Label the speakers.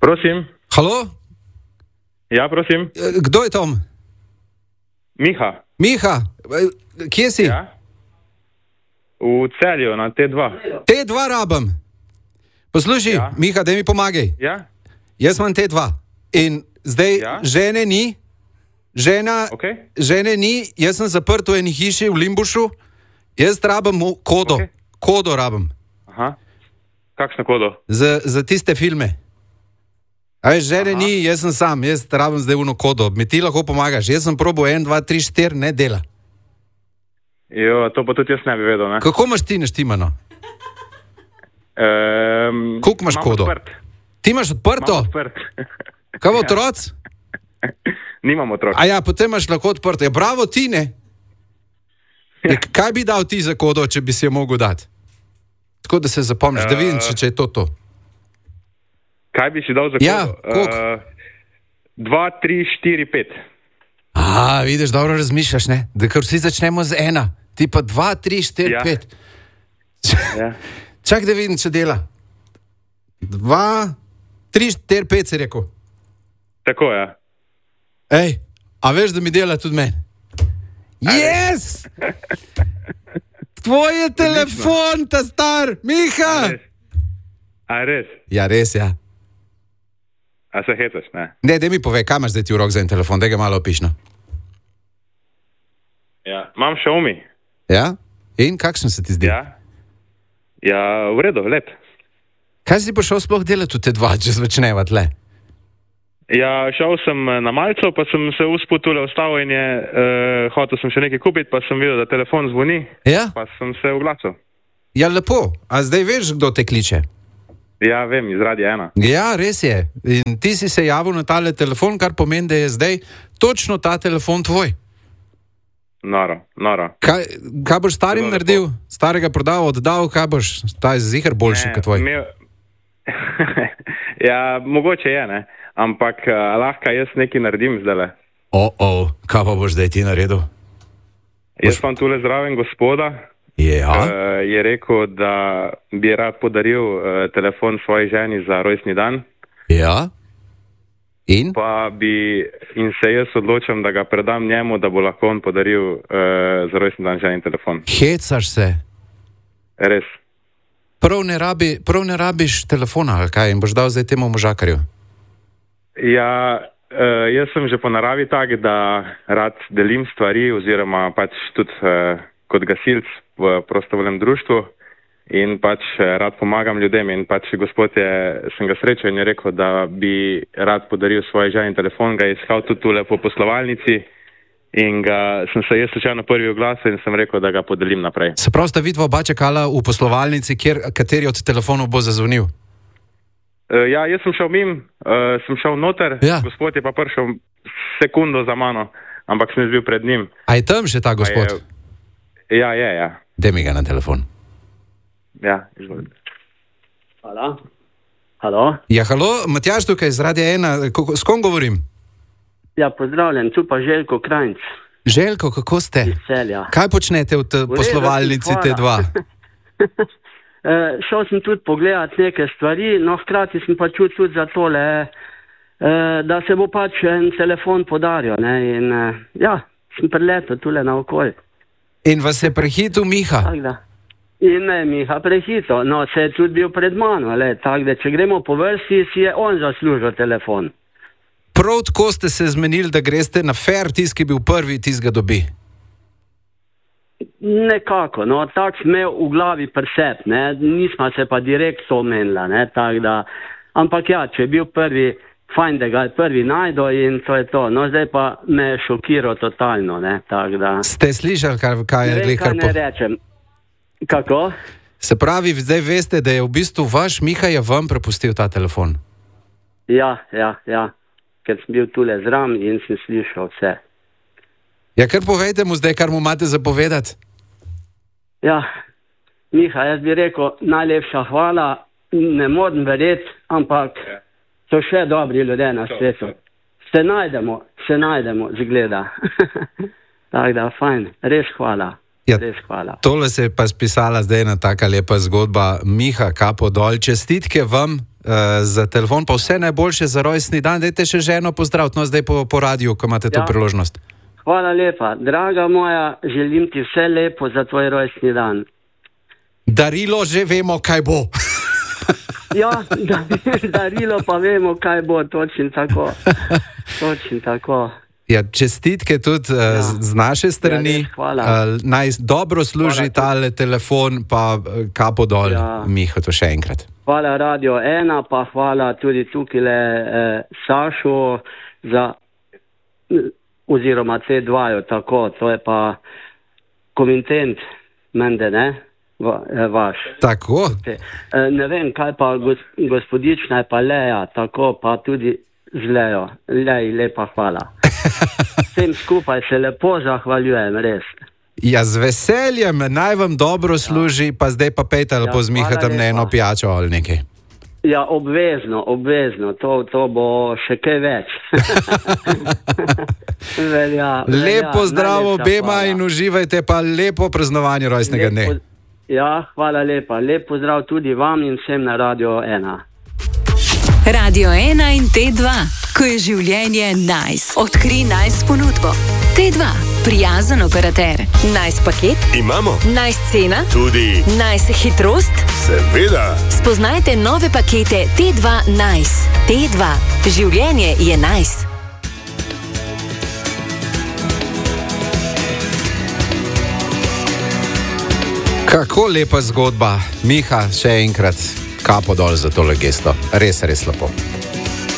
Speaker 1: Prosim.
Speaker 2: Halo?
Speaker 1: Ja, prosim.
Speaker 2: Kdo je tam? Miha, kje si?
Speaker 1: Ja. V Celju, na T2.
Speaker 2: T2 rabim. Poslušaj,
Speaker 1: Ja.
Speaker 2: Miha, daj mi pomagaj.
Speaker 1: Ja?
Speaker 2: Jaz imam T2 in zdaj žene ni. Žene ni, jaz sem zaprt v eni hiši v Limbušu, jaz rabim kodo. Kodo rabim.
Speaker 1: Aha. Kakšno kodo?
Speaker 2: Za tiste filme. A veš, žene ni, jaz sem sam, jaz rabim zdaj uno kodo. Mi ti lahko pomagaš, jaz sem probil 1, 2, 3, 4, ne dela.
Speaker 1: Jo, to pa tudi jaz ne bi vedel, ne?
Speaker 2: Kako imaš ti naštimano? Koliko imaš kodo?
Speaker 1: Odprt.
Speaker 2: Ti imaš odprto?
Speaker 1: Imam odprt.
Speaker 2: Kaj bo otroc?
Speaker 1: Nimam otrok.
Speaker 2: A ja, potem imaš lahko odprto. Ja, bravo ti, ne? Ja. Kaj bi dal ti za kodo, če bi si jo mogel dati? Tako da se zapomniš, da vidim, če je to.
Speaker 1: Kaj bi si dal za
Speaker 2: Ja,
Speaker 1: kodo?
Speaker 2: koliko?
Speaker 1: 2, 3, 4, 5.
Speaker 2: Vidiš, dobro razmišljaš, ne? Da kar vsi začnemo z 1, ti pa 2, 3, 4,
Speaker 1: Ja.
Speaker 2: 5.
Speaker 1: Ja.
Speaker 2: Čak, da vidim, če dela. 2, 3, 4, 5 si rekel.
Speaker 1: Tako, ja.
Speaker 2: Ej, a veš, da mi dela tudi meni? Yes! Tvoj je telefon, ta star, Miha!
Speaker 1: A res?
Speaker 2: Ja, res, ja.
Speaker 1: A se hecaš, ne?
Speaker 2: Ne, daj mi povej, kam imaš zdaj ti v rok za en telefon, da ga malo opišno.
Speaker 1: Ja. Imam Xiaomi.
Speaker 2: Ja? In kakšen se ti zdi?
Speaker 1: Ja. Ja, v redu, lep.
Speaker 2: Kaj si pa šel sploh delati v te dva, če začneva tle?
Speaker 1: Ja, šel sem na Malco, pa sem se usput tule ustavil in hotel sem še nekaj kupiti, pa sem videl, da telefon zvoni,
Speaker 2: Ja?
Speaker 1: pa sem se oglasil.
Speaker 2: Ja, lepo. A zdaj veš, kdo te kliče?
Speaker 1: Ja, vem, iz Radia 1.
Speaker 2: Ja, res je. In ti si se javil na tale telefon, kar pomeni, da je zdaj točno ta telefon tvoj.
Speaker 1: Noro.
Speaker 2: Kaj boš starim naredil? Starega prodal, oddal, kaj boš? Ta je ziher boljši kot tvoj.
Speaker 1: Ja, mogoče je, ne? Ampak lahko jaz nekaj naredim zdajle.
Speaker 2: Kaj pa boš zdaj ti naredil?
Speaker 1: Jaz vam tule zraven gospoda.
Speaker 2: Ja.
Speaker 1: Je rekel, da bi rad podaril telefon svoji ženi za rojstni dan.
Speaker 2: Ja. In
Speaker 1: se jaz odločam, da ga predam njemu, da bo lahko on podaril za rojstni dan ženi telefon.
Speaker 2: Hecaš se.
Speaker 1: Res.
Speaker 2: Prav ne rabiš telefona, ali kaj? In boš dal zdaj temu možakarju?
Speaker 1: Ja, jaz sem že po naravi tak, da rad delim stvari oziroma pač tudi kot gasilc v prostovoljnem društvu in pač rad pomagam ljudem in pač gospod sem ga srečal in je rekel, da bi rad podaril svoje ženi telefon, ga je iskal tudi tule po poslovalnici in sem se jaz slučajno prvi oglasil in sem rekel, da ga podelim naprej.
Speaker 2: Se pravi, sta vidva oba čakala v poslovalnici, kateri od telefonov bo zazvonil?
Speaker 1: Ja, jaz sem šel sem šel noter,
Speaker 2: Ja.
Speaker 1: Gospod je pa prišel sekundo za mano, ampak sem bil pred njim.
Speaker 2: A je tam še ta gospod?
Speaker 1: Ja, je.
Speaker 2: Daj mi ga na telefon.
Speaker 1: Ja, izvolite.
Speaker 3: Halo?
Speaker 2: Ja, halo, Matjaž tukaj iz Radia 1, s kom govorim?
Speaker 3: Ja, pozdravljen, tu pa Željko Krajnc.
Speaker 2: Željko, kako ste?
Speaker 3: Iz Celja.
Speaker 2: Kaj počnete v poslovalnici T2?
Speaker 3: Šel sem tudi pogledati neke stvari, no hkrati sem pa čutil tudi za tole, da se bo pač en telefon podaril, ne, in ja, sem preletel tule na okolj.
Speaker 2: In vas je prehitil Miha?
Speaker 3: Tak da. In ne, Miha prehitil, no, se je tudi bil pred mano, tako da če gremo po vrsti, si je on zaslužil telefon.
Speaker 2: Prav tako ste se zmenili, da greste na fair, tisti, ki je bil prvi, tisti ga dobi.
Speaker 3: Nekako, no, tako sem imel v glavi presep, ne, nismo se pa direkt to omenila, ne, tako da, ampak ja, če je bil prvi, fajn, da ga je prvi najdo in to je to, no, zdaj pa me je šokiral totalno, ne, tako da.
Speaker 2: Ste slišali, kaj je lekar
Speaker 3: ne rečem. Kako?
Speaker 2: Se pravi, zdaj veste, da je v bistvu vaš Miha je vam prepustil ta telefon.
Speaker 3: Ja, ker sem bil tule zram in sem slišal vse.
Speaker 2: Ja, kar povejte mu zdaj, kar mu imate zapovedati.
Speaker 3: Ja, Miha, jaz bi rekel, najlepša hvala, ne morem verjeti, ampak so še dobri ljudje na svetu. Se najdemo, zgleda. Tako da, fajn, res hvala.
Speaker 2: Ja,
Speaker 3: res hvala.
Speaker 2: Tole se je pa spisala zdaj ena taka lepa zgodba. Miha, kapo dol, čestitke vam za telefon, pa vse najboljše za rojstni dan. Dajte še ženo pozdraviti, no zdaj po radiju, ko imate to priložnost.
Speaker 3: Hvala lepa. Draga moja, želim ti vse lepo za tvoj rojstni dan.
Speaker 2: Darilo že vemo, kaj bo.
Speaker 3: Ja, darilo pa vemo, kaj bo, točno tako. Točno tako.
Speaker 2: Ja, čestitke tudi z naše strani. Naj dobro služi tale telefon, pa kapo dol, Miha, to še enkrat.
Speaker 3: Hvala Radio 1, pa hvala tudi tukaj Sašu oziroma C2, tako, to je pa komitent mende, ne? Vaš.
Speaker 2: Tako?
Speaker 3: Ne vem, kaj pa gospodična je pa Leja, tako pa tudi z Lejo. Lej, lepa hvala. Vsem skupaj se lepo zahvaljujem, res.
Speaker 2: Ja, z veseljem, naj vam dobro služi, pa zdaj pa pejte lepo z Mihatom na eno pijačo ali nekaj.
Speaker 3: Ja, obvezno, to bo še kaj več.
Speaker 2: Lepo zdravo obema in uživajte pa lepo praznovanje rojstnega dne.
Speaker 3: Ja, hvala lepa. Lep pozdrav tudi vam in vsem na Radio 1.
Speaker 4: Radio 1 in T2, ko je življenje nice. Odkri nice ponudbo. T2, prijazen operater. Nice paket?
Speaker 5: Imamo.
Speaker 4: Nice cena?
Speaker 5: Tudi.
Speaker 4: Nice hitrost?
Speaker 5: Seveda.
Speaker 4: Spoznajte nove pakete T2 Nice. T2, življenje je nice.
Speaker 2: Kako lepa zgodba. Miha, še enkrat kapo dol za tole gesto. Res lepo.